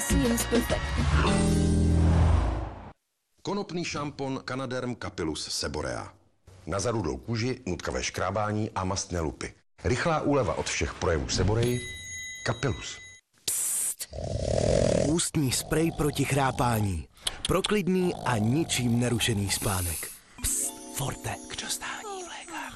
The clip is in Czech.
seems perfect. Konopný šampon Canaderm Capillus Seborea. Na zarudlou kůži, nutkavé škrábání a mastné lupy. Rychlá úleva od všech projevů Seboreji. Capillus. Psst. Ústní sprej proti chrápání. Pro klidný a ničím nerušený spánek. Psst. Forte.